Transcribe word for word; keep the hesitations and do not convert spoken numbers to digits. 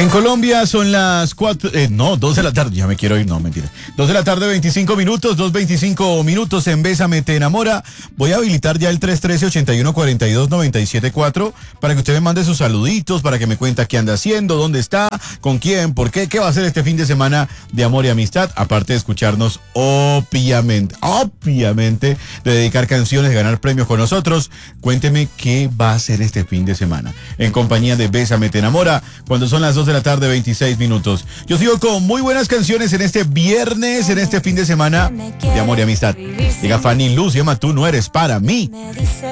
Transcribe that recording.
En Colombia son las cuatro, eh, no, dos de la tarde, ya me quiero ir, no, mentira. Dos de la tarde, veinticinco minutos, dos veinticinco minutos en Bésame Te Enamora. Voy a habilitar ya el tres uno tres, ocho uno cuatro dos, nueve siete cuatro para que usted me mande sus saluditos, para que me cuente qué anda haciendo, dónde está, con quién, por qué, qué va a hacer este fin de semana de amor y amistad, aparte de escucharnos, obviamente, obviamente, de dedicar canciones, de ganar premios con nosotros. Cuénteme qué va a hacer este fin de semana, en compañía de Bésame Te Enamora, cuando son las dos de la tarde, veintiséis minutos. Yo sigo con muy buenas canciones en este viernes, en este fin de semana de amor y amistad. Llega Fanny Luz, se llama Tú no eres para mí.